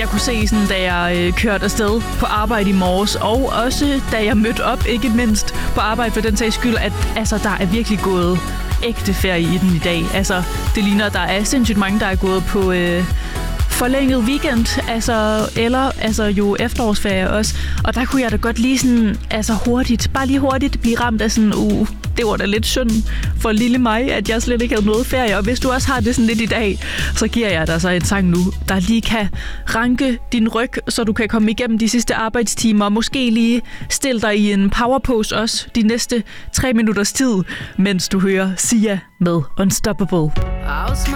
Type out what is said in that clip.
jeg kunne se, sådan, da jeg kørte afsted på arbejde i morges, og også da jeg mødte op, ikke mindst på arbejde for den sags skyld, at altså, der er virkelig gået ægte ferie i den i dag. Altså, det ligner, at der er sindssygt mange, der er gået på forlænget weekend, eller jo efterårsferie også. Og der kunne jeg da godt lige sådan, bare lige hurtigt blive ramt af sådan, det var da lidt synd for lille mig, at jeg slet ikke havde noget ferie. Og hvis du også har det sådan lidt i dag, så giver jeg dig så en sang nu, der lige kan ranke din ryg, så du kan komme igennem de sidste arbejdstimer, og måske lige stille dig i en powerpose også de næste 3 minutters tid, mens du hører Sia med Unstoppable.